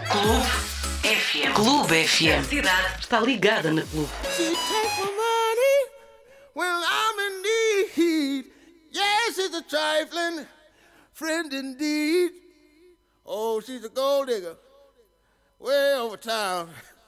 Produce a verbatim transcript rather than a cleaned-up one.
Clube F M. Clube F M. A cidade está ligada na Clube. She takes my money when I'm in need. Yes, she's a trifling friend indeed. Oh, she's a gold digger way over town.